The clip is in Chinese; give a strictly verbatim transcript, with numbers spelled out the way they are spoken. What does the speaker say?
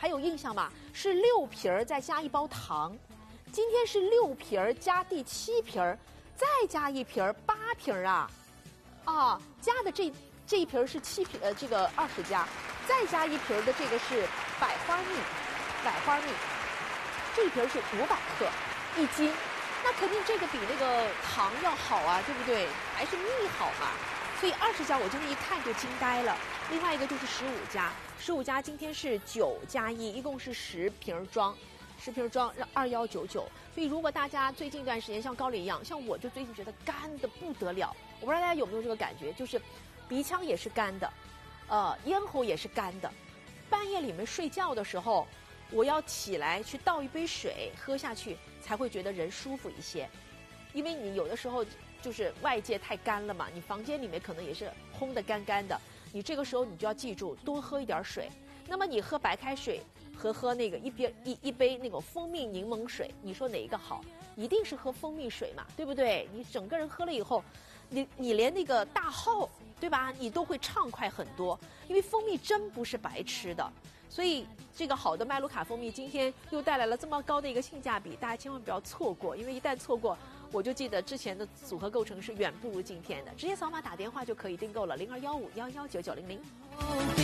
还有印象吗？是六皮儿再加一包糖，今天是六皮儿加第七皮儿，再加一皮儿八皮儿啊，啊，加的这这一皮儿是七皮呃这个二十加，再加一皮儿的这个是百花蜜，百花蜜，这一皮儿是五百克一斤，那肯定这个比那个糖要好啊，对不对？还是蜜好嘛。所以二十加我真的一看就惊呆了。另外一个就是十五加，十五加今天是九加一，一共是十瓶装，十瓶装二幺九九。所以如果大家最近一段时间像高磊一样，像我就最近觉得干的不得了，我不知道大家有没有这个感觉，就是鼻腔也是干的，呃，咽喉也是干的。半夜里面睡觉的时候，我要起来去倒一杯水喝下去，才会觉得人舒服一些，因为你有的时候。就是外界太干了嘛，你房间里面可能也是烘得干干的，你这个时候你就要记住多喝一点水。那么你喝白开水和喝那个一杯一一杯那种蜂蜜柠檬水，你说哪一个好？一定是喝蜂蜜水嘛，对不对？你整个人喝了以后，你你连那个大号，对吧？你都会畅快很多，因为蜂蜜真不是白吃的。所以这个好的麦卢卡蜂蜜今天又带来了这么高的一个性价比，大家千万不要错过，因为一旦错过，我就记得之前的组合构成是远不如今天的。直接扫码打电话就可以订购了，零二幺五幺幺九九零零。